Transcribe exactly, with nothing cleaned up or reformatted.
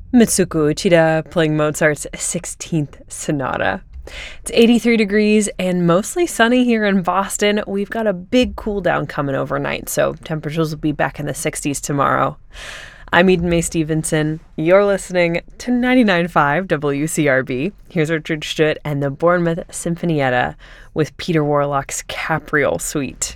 Mitsuko Uchida playing Mozart's sixteenth Sonata. It's eighty-three degrees and mostly sunny here in Boston. We've got a big cool down coming overnight, so temperatures will be back in the sixties tomorrow. I'm Eden Mae Stevenson. You're listening to ninety-nine point five W C R B. Here's Richard Schutt and the Bournemouth Sinfonietta with Peter Warlock's Capriole Suite.